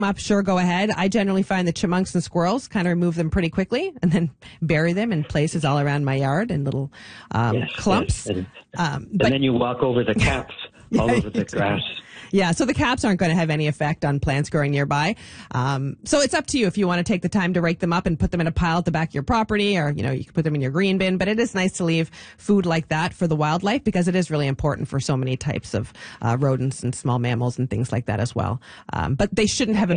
up, sure, go ahead. I generally find the chipmunks and squirrels kind of remove them pretty quickly and then bury them in places all around my yard in little clumps. Yes. And then you walk over the caps all over the grass. Yeah, so the caps aren't going to have any effect on plants growing nearby. So it's up to you if you want to take the time to rake them up and put them in a pile at the back of your property, or, you can put them in your green bin. But it is nice to leave food like that for the wildlife, because it is really important for so many types of rodents and small mammals and things like that as well. But they shouldn't have a